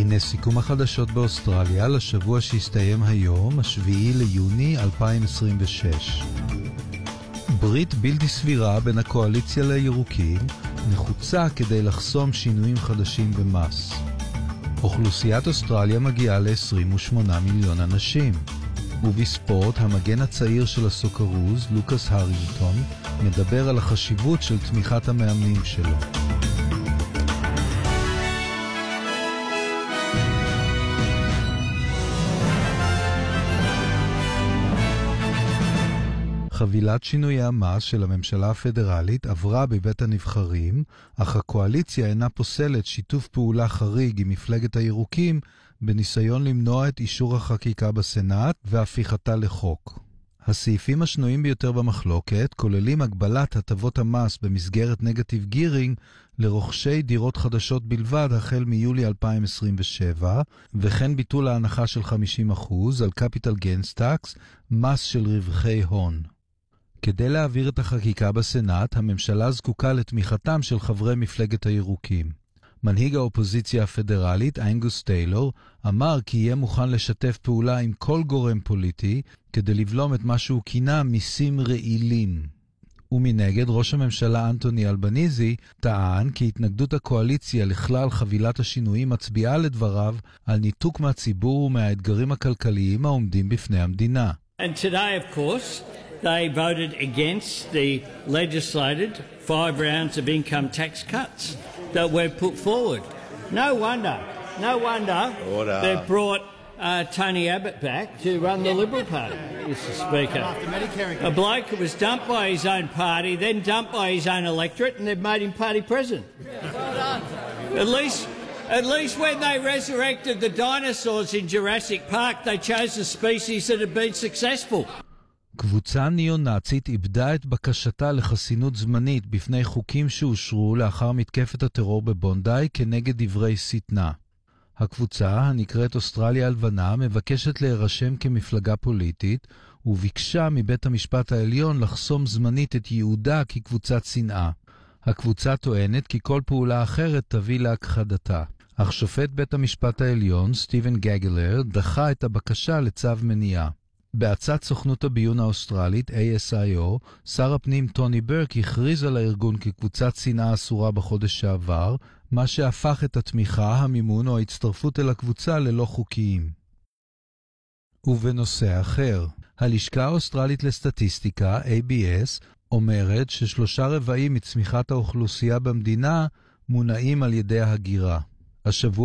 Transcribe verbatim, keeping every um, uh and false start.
הנה סיכום החדשות באוסטרליה לשבוע שהסתיים היום, השביעי ליוני אלפיים עשרים ושש. ברית בלתי סבירה בין הקואליציה לירוקים נחוצה כדי לחסום שינויים חדשים במס. אוכלוסיית אוסטרליה מגיעה ל-עשרים ושמונה מיליון אנשים. ובספורט, המגן הצעיר של הסוקרוז, לוקאס הרינגטון, מדבר על החשיבות של תמיכת המאמנים שלו. חבילת שינויי המס של הממשלה הפדרלית עברה בבית הנבחרים, אך הקואליציה אינה פוסלת שיתוף פעולה חריג עם מפלגת הירוקים בניסיון למנוע את אישור החקיקה בסנאט והפיכתה לחוק. הסעיפים השנויים ביותר במחלוקת כוללים הגבלת הטבות המס במסגרת נגטיב גירינג לרוכשי דירות חדשות בלבד החל מיולי אלפיים עשרים ושבע, וכן ביטול ההנחה של חמישים אחוז על קפיטל גיינס טקס, מס של רווחי הון. כדי להעביר את החקיקה בסנאט, הממשלה זקוקה לתמיכתם של חברי מפלגת הירוקים. מנהיג האופוזיציה הפדרלית, אנגוס טיילור, אמר כי יהיה מוכן לשתף פעולה עם כל גורם פוליטי כדי לבלום את מה שהוא כינה מיסים רעילים. ומנגד, ראש הממשלה אנטוני אלבניזי טען כי התנגדות הקואליציה לכלל חבילת השינויים מצביעה לדבריו על ניתוק מהציבור ומהאתגרים הכלכליים העומדים בפני המדינה. And today, of course, they voted against the legislated five rounds of income tax cuts that were put forward. No wonder, no wonder Order. they've brought uh, Tony Abbott back to run the Liberal Party, Mister Speaker. A bloke who was dumped by his own party, then dumped by his own electorate, and they've made him party president. Well done. At least, at least when they resurrected the dinosaurs in Jurassic Park, they chose a species that had been successful. קבוצה ניאו-נאצית איבדה את בקשתה לחסינות זמנית בפני חוקים שאושרו לאחר מתקפת הטרור בבונדאי כנגד דברי שטנה. הקבוצה, הנקראת אוסטרליה הלבנה, מבקשת להירשם כמפלגה פוליטית, וביקשה מבית המשפט העליון לחסום זמנית את ייעודה כקבוצת שנאה. הקבוצה טוענת כי כל פעולה אחרת תביא להכחדתה. אך שופט בית המשפט העליון, סטיבן גגלר, דחה את הבקשה לצו מניעה. בהצעת סוכנות הביון האוסטרלית, איי אס איי או, שר הפנים טוני ברק הכריז על הארגון כקבוצת שנאה אסורה בחודש שעבר, מה שהפך את התמיכה, המימון או ההצטרפות אל הקבוצה ללא חוקיים. ובנושא אחר, הלשכה האוסטרלית לסטטיסטיקה, איי בי אס, אומרת ששלושה רבעים מצמיחת האוכלוסייה במדינה מונעים על ידי ההגירה. השבוע